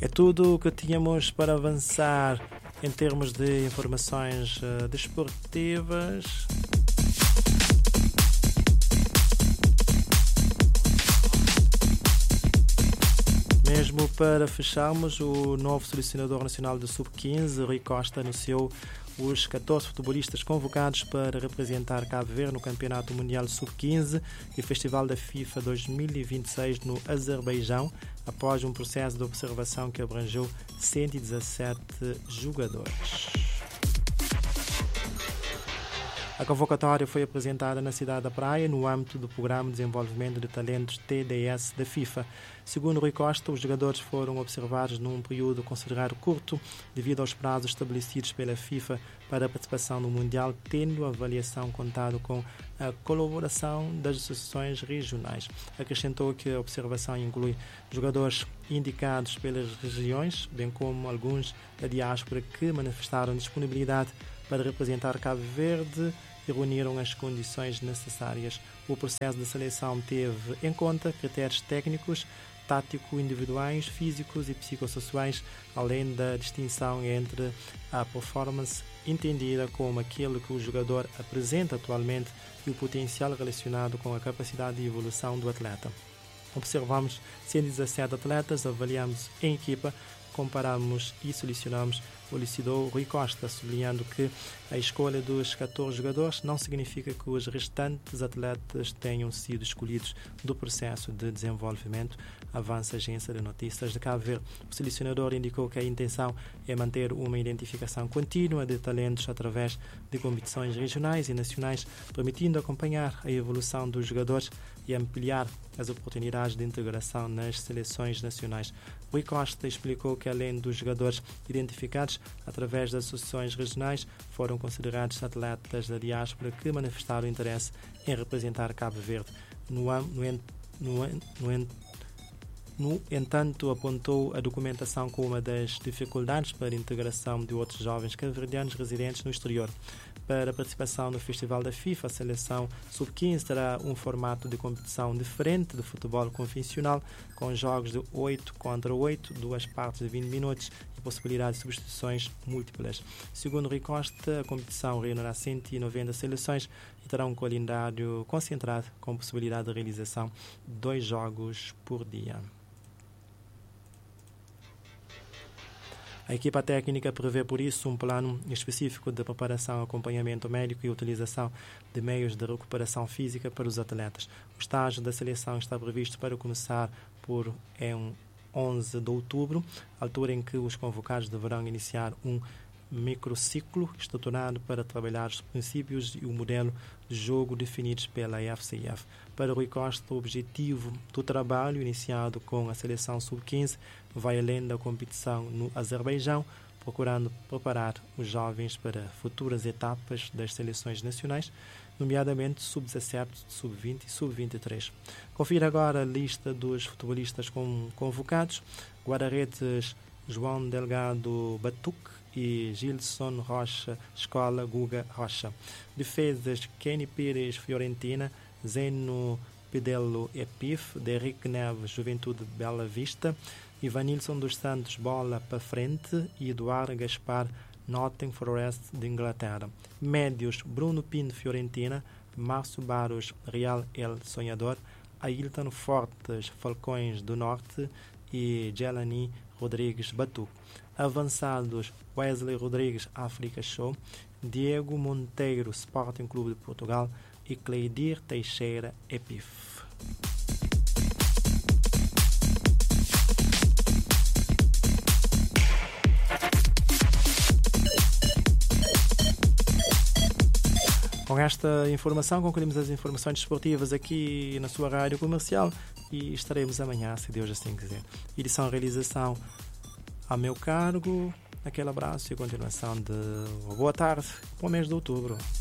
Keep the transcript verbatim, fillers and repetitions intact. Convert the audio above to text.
É tudo o que tínhamos para avançar em termos de informações uh, desportivas. Mesmo para fecharmos, o novo selecionador nacional do sub quinze, Rui Costa, anunciou os catorze futebolistas convocados para representar Cabo Verde no Campeonato Mundial sub quinze e Festival da FIFA dois mil e vinte e seis no Azerbaijão, após um processo de observação que abrangeu cento e dezassete jogadores. A convocatória foi apresentada na cidade da Praia no âmbito do Programa de Desenvolvimento de Talentos T D S da FIFA. Segundo Rui Costa, os jogadores foram observados num período considerado curto devido aos prazos estabelecidos pela FIFA para a participação no Mundial, tendo a avaliação contado com a colaboração das associações regionais. Acrescentou que a observação inclui jogadores indicados pelas regiões, bem como alguns da diáspora que manifestaram disponibilidade para representar Cabo Verde e reuniram as condições necessárias. O processo de seleção teve em conta critérios técnicos, tático-individuais, físicos e psicossociais, além da distinção entre a performance entendida como aquilo que o jogador apresenta atualmente e o potencial relacionado com a capacidade de evolução do atleta. Observamos cento e dezassete atletas, avaliamos em equipa, comparamos e selecionamos, elucidou Rui Costa, sublinhando que a escolha dos catorze jogadores não significa que os restantes atletas tenham sido escolhidos do processo de desenvolvimento, avança a agência de notícias de Cabo Verde. O selecionador indicou que a intenção é manter uma identificação contínua de talentos através de competições regionais e nacionais, permitindo acompanhar a evolução dos jogadores e ampliar as oportunidades de integração nas seleções nacionais. Rui Costa explicou que, além dos jogadores identificados através das associações regionais, foram considerados atletas da diáspora que manifestaram interesse em representar Cabo Verde. No, no, no, no, no entanto, apontou a documentação como uma das dificuldades para a integração de outros jovens cabo-verdianos residentes no exterior. Para a participação no Festival da FIFA, a seleção sub quinze terá um formato de competição diferente do futebol convencional, com jogos de oito contra oito, duas partes de vinte minutos e possibilidade de substituições múltiplas. Segundo Rui Costa, a competição reunirá cento e noventa seleções e terá um calendário concentrado com possibilidade de realização de dois jogos por dia. A equipa técnica prevê, por isso, um plano específico de preparação, acompanhamento médico e utilização de meios de recuperação física para os atletas. O estágio da seleção está previsto para começar por em onze de outubro, altura em que os convocados deverão iniciar um microciclo estruturado para trabalhar os princípios e o modelo de jogo definidos pela F C F. Para Rui Costa, o objetivo do trabalho iniciado com a seleção sub quinze vai além da competição no Azerbaijão, procurando preparar os jovens para futuras etapas das seleções nacionais, nomeadamente sub dezassete, sub vinte e sub vinte e três. Confira agora a lista dos futebolistas convocados. Guarda-redes João Delgado Batuque e Gilson Rocha Escola Guga Rocha. Defesas Kenny Pires Fiorentina, Zeno Pedelo Epif, Derrick Neves Juventude Bela Vista, Ivanilson dos Santos Bola para Frente e Eduardo Gaspar Nottingham Forest de Inglaterra. Médios Bruno Pinto Fiorentina, Márcio Barros Real El Sonhador, Ailton Fortes Falcões do Norte e Jelani Rodrigues Batuque. Avançados Wesley Rodrigues África Show, Diego Monteiro Sporting Clube de Portugal e Cleidir Teixeira Epif. Com esta informação concluímos as informações desportivas aqui na sua rádio comercial e estaremos amanhã, se Deus assim quiser. Edição e realização a meu cargo. Aquele abraço e continuação de boa tarde para o mês de outubro.